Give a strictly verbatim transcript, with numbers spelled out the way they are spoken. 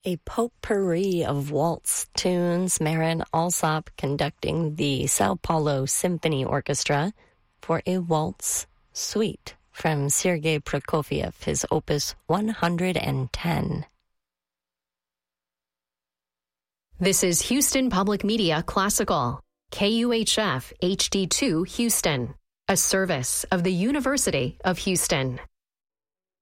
A potpourri of waltz tunes, Marin Alsop conducting the Sao Paulo Symphony Orchestra for a waltz suite from Sergei Prokofiev, his opus one hundred ten. This is Houston Public Media Classical, K U H F H D two Houston, a service of the University of Houston.